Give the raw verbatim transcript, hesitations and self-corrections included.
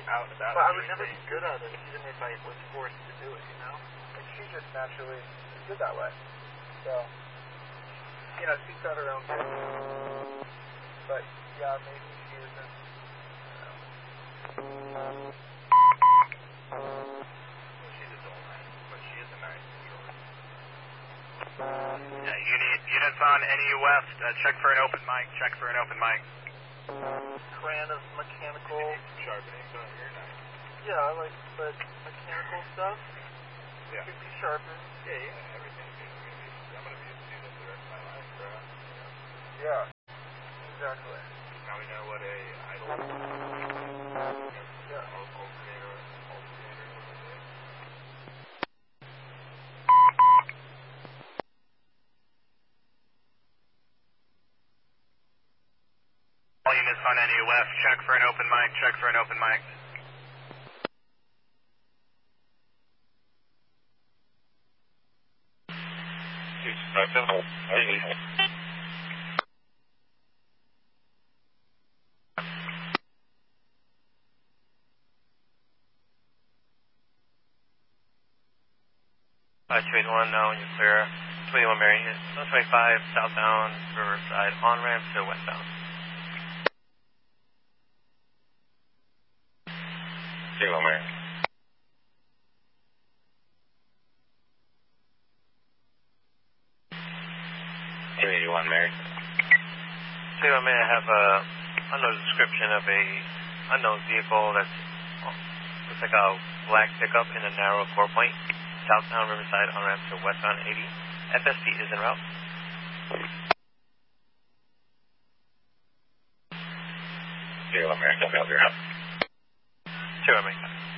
out and about. But I was never good at it, even if I was forced to do it, you know? Like, she just naturally is good that way. So, you know, she's got her own thing. But, yeah, maybe she isn't, you know. Well, she's a dull night, but she is a nice controller. Yeah, unit, units on N E West, uh, check for an open mic, check for an open mic. Brand of mechanical. Sharpening, so you're nice. Yeah, like, but mechanical stuff Yeah. could be sharpened. Yeah, yeah, everything's going to be, I'm going to be a student the rest of my life, bro. You know? Yeah, exactly. Now we know what a idle, Yeah. alternator, alternator, what is it? All units on N E West, check for an open mic, check for an open mic. five two eight one, now you're clear. twenty-one Mary, one twenty-five, southbound, Riverside, on-ramp to westbound. twenty-one Mary. two eighty-one Mary. twenty-one Mary, I have a unknown description of a unknown vehicle that's looks like a black pickup in a narrow core point. Southbound Riverside, on-ramp to westbound eighty. F S P is en route. twenty-one Mary, copy, I'll be out. twenty-one Mary.